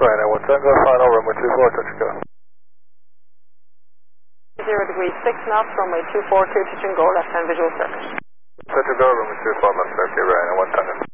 Right, and 1 Tango, final runway 24, touch and go. 0 degrees 6 knots, runway 24, clear touch and go, left hand visual circuit. Touch and go, runway 24, left circuit, right, and 1 Tango.